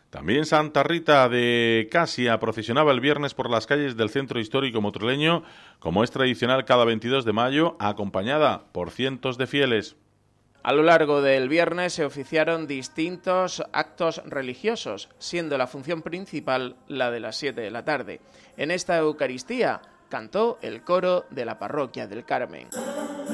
También Santa Rita de Casia procesionaba el viernes por las calles del centro histórico motrileño, como es tradicional cada 22 de mayo, acompañada por cientos de fieles. A lo largo del viernes se oficiaron distintos actos religiosos, siendo la función principal la de las 7 de la tarde. En esta Eucaristía cantó el coro de la Parroquia del Carmen.